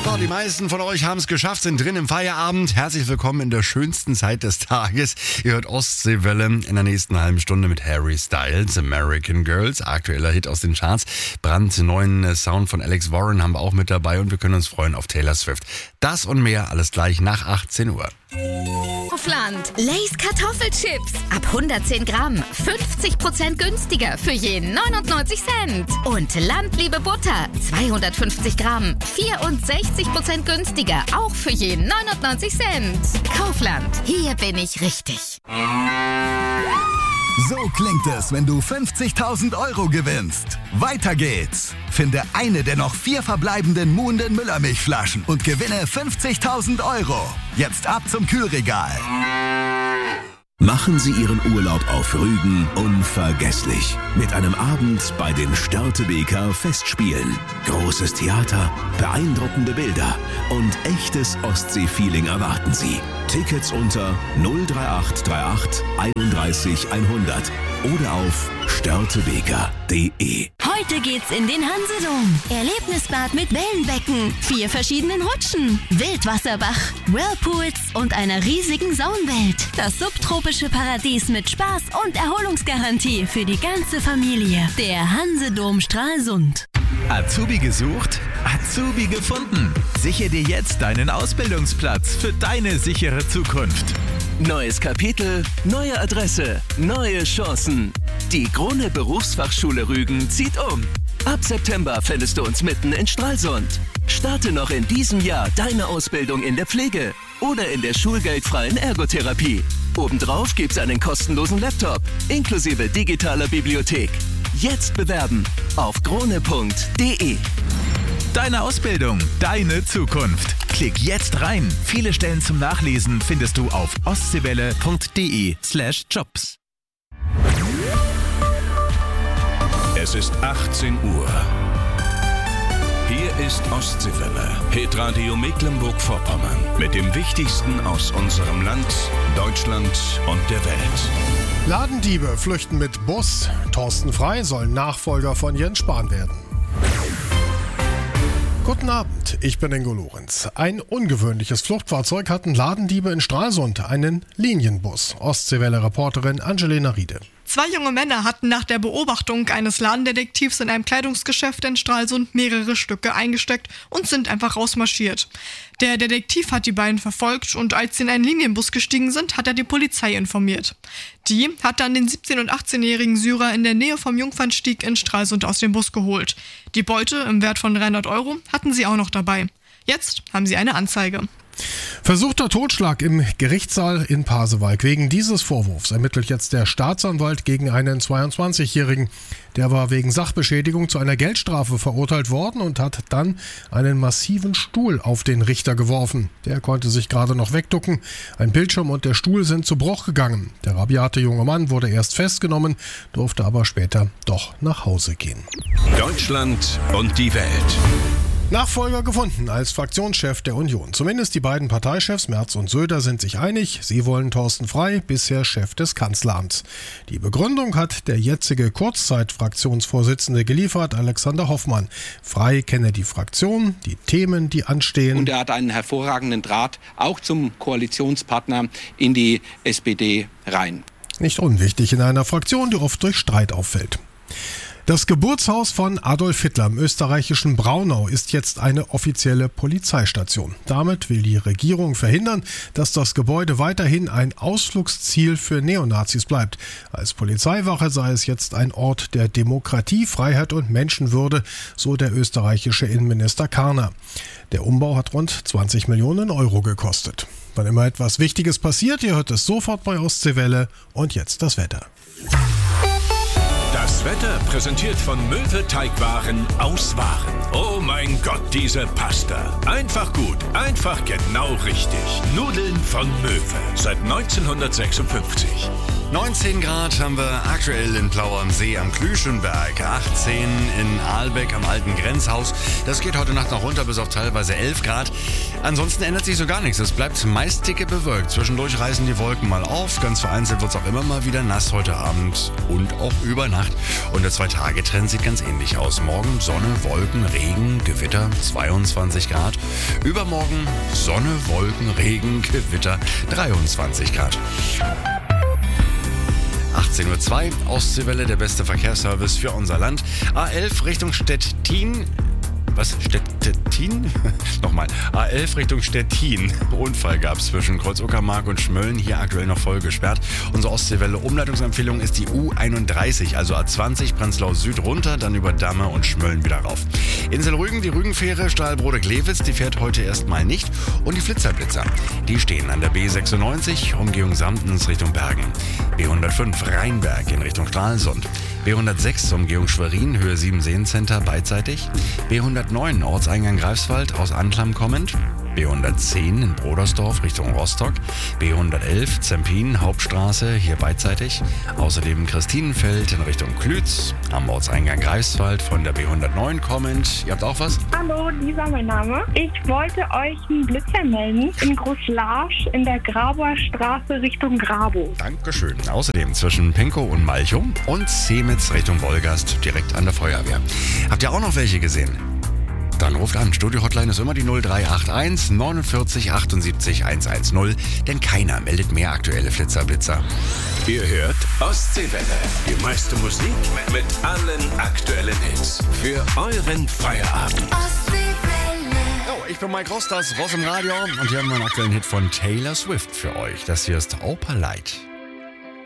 So, die meisten von euch haben es geschafft, sind drin im Feierabend. Herzlich willkommen in der schönsten Zeit des Tages. Ihr hört Ostseewelle in der nächsten halben Stunde mit Harry Styles, American Girls, aktueller Hit aus den Charts. Brandneuen Sound von Alex Warren haben wir auch mit dabei und wir können uns freuen auf Taylor Swift. Das und mehr, alles gleich nach 18 Uhr. Kaufland. Lay's Kartoffelchips. Ab 110 Gramm. 50% günstiger für jeden 99 Cent. Und Landliebe Butter. 250 Gramm. 64% günstiger. Auch für jeden 99 Cent. Kaufland. Hier bin ich richtig. So klingt es, wenn du 50.000 Euro gewinnst. Weiter geht's. Finde eine der noch 4 verbleibenden Muhnden Müllermilchflaschen und gewinne 50.000 Euro. Jetzt ab zum Kühlregal. Machen Sie Ihren Urlaub auf Rügen unvergesslich. Mit einem Abend bei den Störtebeker Festspielen. Großes Theater, beeindruckende Bilder und echtes Ostsee-Feeling erwarten Sie. Tickets unter 03838 31 100 oder auf störtebeker.de. Heute geht's in den Hansedom. Erlebnisbad mit Wellenbecken, 4 verschiedenen Rutschen, Wildwasserbach, Whirlpools und einer riesigen Saunwelt. Das subtropische Paradies mit Spaß und Erholungsgarantie für die ganze Familie. Der Hansedom Stralsund. Azubi gesucht? Azubi gefunden. Sichere dir jetzt deinen Ausbildungsplatz für deine sichere Zukunft. Neues Kapitel, neue Adresse, neue Chancen. Die Krone Berufsfachschule Rügen zieht um. Ab September findest du uns mitten in Stralsund. Starte noch in diesem Jahr deine Ausbildung in der Pflege oder in der schulgeldfreien Ergotherapie. Obendrauf gibt's einen kostenlosen Laptop inklusive digitaler Bibliothek. Jetzt bewerben auf krone.de. Deine Ausbildung, deine Zukunft. Klick jetzt rein. Viele Stellen zum Nachlesen findest du auf ostseewelle.de/jobs. Es ist 18 Uhr. Hier ist Ostseewelle, Hitradio Mecklenburg-Vorpommern. Mit dem Wichtigsten aus unserem Land, Deutschland und der Welt. Ladendiebe flüchten mit Bus. Thorsten Frey soll Nachfolger von Jens Spahn werden. Guten Abend, ich bin Ingo Lorenz. Ein ungewöhnliches Fluchtfahrzeug hatten Ladendiebe in Stralsund, einen Linienbus. Ostseewelle-Reporterin Angelina Riede. 2 junge Männer hatten nach der Beobachtung eines Ladendetektivs in einem Kleidungsgeschäft in Stralsund mehrere Stücke eingesteckt und sind einfach rausmarschiert. Der Detektiv hat die beiden verfolgt und als sie in einen Linienbus gestiegen sind, hat er die Polizei informiert. Die hat dann den 17- und 18-jährigen Syrer in der Nähe vom Jungfernstieg in Stralsund aus dem Bus geholt. Die Beute im Wert von 300 Euro hatten sie auch noch dabei. Jetzt haben sie eine Anzeige. Versuchter Totschlag im Gerichtssaal in Pasewalk. Wegen dieses Vorwurfs ermittelt jetzt der Staatsanwalt gegen einen 22-Jährigen. Der war wegen Sachbeschädigung zu einer Geldstrafe verurteilt worden und hat dann einen massiven Stuhl auf den Richter geworfen. Der konnte sich gerade noch wegducken. Ein Bildschirm und der Stuhl sind zu Bruch gegangen. Der rabiate junge Mann wurde erst festgenommen, durfte aber später doch nach Hause gehen. Deutschland und die Welt. Nachfolger gefunden als Fraktionschef der Union. Zumindest die beiden Parteichefs Merz und Söder sind sich einig. Sie wollen Thorsten Frey, bisher Chef des Kanzleramts. Die Begründung hat der jetzige Kurzzeit-Fraktionsvorsitzende geliefert, Alexander Hoffmann. Frey kenne die Fraktion, die Themen, die anstehen. Und er hat einen hervorragenden Draht auch zum Koalitionspartner in die SPD rein. Nicht unwichtig in einer Fraktion, die oft durch Streit auffällt. Das Geburtshaus von Adolf Hitler im österreichischen Braunau ist jetzt eine offizielle Polizeistation. Damit will die Regierung verhindern, dass das Gebäude weiterhin ein Ausflugsziel für Neonazis bleibt. Als Polizeiwache sei es jetzt ein Ort der Demokratie, Freiheit und Menschenwürde, so der österreichische Innenminister Karner. Der Umbau hat rund 20 Millionen Euro gekostet. Wann immer etwas Wichtiges passiert, ihr hört es sofort bei Ostseewelle. Und jetzt das Wetter. Das Wetter präsentiert von Möwe Teigwaren aus Waren. Oh mein Gott, diese Pasta. Einfach gut, einfach genau richtig. Nudeln von Möwe. Seit 1956. 19 Grad haben wir aktuell in Plau am See am Klüschenberg, 18 in Aalbeck am alten Grenzhaus. Das geht heute Nacht noch runter bis auf teilweise 11 Grad. Ansonsten ändert sich so gar nichts. Es bleibt meist dicke bewölkt. Zwischendurch reißen die Wolken mal auf. Ganz vereinzelt wird es auch immer mal wieder nass heute Abend und auch über Nacht. Und der 2-Tage-Trend sieht ganz ähnlich aus. Morgen Sonne, Wolken, Regen, Gewitter, 22 Grad. Übermorgen Sonne, Wolken, Regen, Gewitter, 23 Grad. 18:02 Uhr, Ostseewelle, der beste Verkehrsservice für unser Land. A11 Richtung Stettin. Was? Stettin? Nochmal. A11 Richtung Stettin. Unfall gab es zwischen Kreuz-Uckermark und Schmölln. Hier aktuell noch voll gesperrt. Unsere Ostseewelle Umleitungsempfehlung ist die U31, also A20 Prenzlau Süd runter, dann über Damme und Schmölln wieder rauf. Insel Rügen, die Rügenfähre Stahlbrode-Glewitz, die fährt heute erstmal nicht. Und die Flitzerblitzer, die stehen an der B96, Umgehung Samtens Richtung Bergen. B105 Rheinberg in Richtung Stralsund. B106 Umgehung Schwerin, Höhe 7 Seencenter beidseitig. B109 Ortseingang Greifswald aus Anklam kommend. B110 in Brodersdorf Richtung Rostock. B111 Zempin Hauptstraße hier beidseitig. Außerdem Christinenfeld in Richtung Klütz. Am Ortseingang Greifswald von der B109 kommend. Ihr habt auch was? Hallo, Lisa mein Name. Ich wollte euch einen Blitzer melden in Großlarsch in der Grabower Straße Richtung Grabo. Dankeschön. Außerdem zwischen Penkow und Malchow und Semitz Richtung Wolgast direkt an der Feuerwehr. Habt ihr auch noch welche gesehen? Dann ruft an. Studio-Hotline ist immer die 0381 49 78 110, denn keiner meldet mehr aktuelle Flitzerblitzer. Ihr hört Ostseewelle. Die meiste Musik mit allen aktuellen Hits. Für euren Feierabend. Ostseewelle. Oh, ich bin Mike Ross, das Ross im Radio. Und hier haben wir einen aktuellen Hit von Taylor Swift für euch. Das hier ist Opalite.